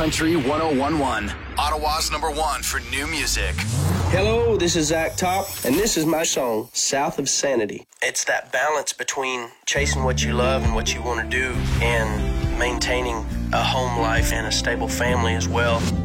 Country 101.1, Ottawa's #1 for new music. Hello, this is Zach Top, and this is my song, South of Sanity. It's that balance between chasing what you love and what you want to do and maintaining a home life and a stable family as well.